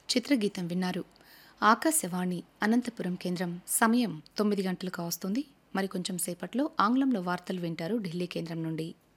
చిత్రగీతం విన్నారు. ఆకాశవాణి అనంతపురం కేంద్రం. సమయం 9 గంటలు కావస్తుంది. మరి కొంచెం సేపట్లో ఆంగ్లంలో వార్తలు వింటారు ఢిల్లీ కేంద్రం నుండి.